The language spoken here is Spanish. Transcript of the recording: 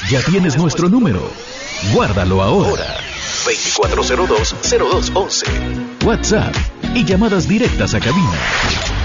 Ya tienes nuestro número. Guárdalo ahora. 2402-0211. WhatsApp y llamadas directas a cabina.